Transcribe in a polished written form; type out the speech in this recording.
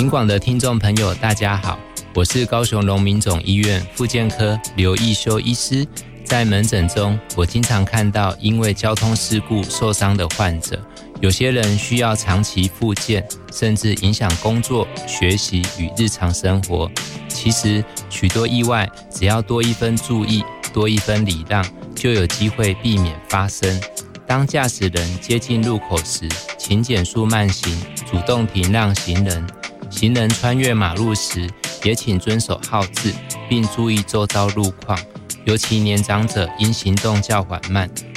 警广的听众朋友大家好，我是高雄荣民总医院复健科刘义修医师。在门诊中，我经常看到因为交通事故受伤的患者，有些人需要长期复健，甚至影响工作、学习与日常生活。其实许多意外只要多一分注意，多一分礼让，就有机会避免发生。当驾驶人接近路口时，请减速慢行，主动停让行人。行人穿越马路时，也请遵守号志，并注意周遭路况。尤其年长者因行动较缓慢，